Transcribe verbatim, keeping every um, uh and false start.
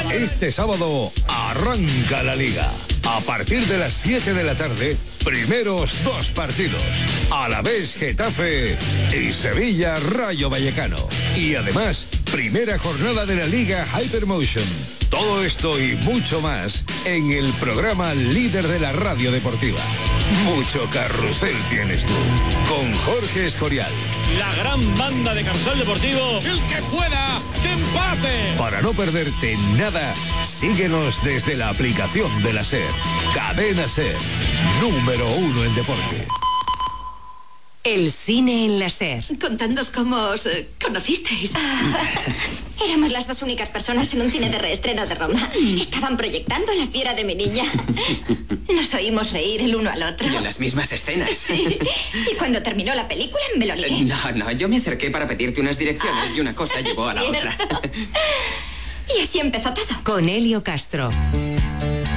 Este sábado arranca la Liga. A partir de las siete de la tarde, primeros dos partidos. Alavés Getafe y Sevilla Rayo Vallecano. Y además, primera jornada de la Liga Hypermotion. Todo esto y mucho más en el programa líder de la radio deportiva. Mucho carrusel tienes tú. Con Jorge Escorial. La gran banda de Carrusel Deportivo. El que pueda, que empate. Para no perderte nada, síguenos desde la aplicación de la SER. Cadena SER, número uno en deporte. El cine en la SER. Contadnos cómo os eh, conocisteis. Ah, éramos las dos únicas personas en un cine de reestreno de Roma. Estaban proyectando La fiera de mi niña. Nos oímos reír el uno al otro. Y en las mismas escenas. Sí. Y cuando terminó la película me lo lié. No, no, yo me acerqué para pedirte unas direcciones ah, y una cosa llevó a la cierto. otra. Y así empezó todo. Con Helio Castro.